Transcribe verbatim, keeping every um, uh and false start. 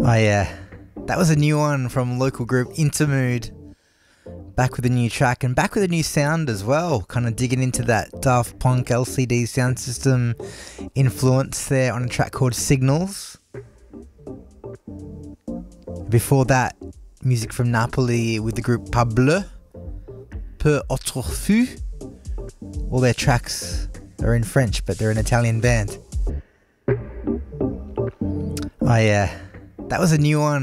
Oh yeah, that was a new one from local group Intermood. Back with a new track and back with a new sound as well. Kind of digging into that Daft Punk L C D sound system influence there on a track called Signals. Before that, music from Napoli with the group Pas Bleu, Peu Autre Fou. All their tracks are in French, but they're an Italian band. Oh yeah, that was a new one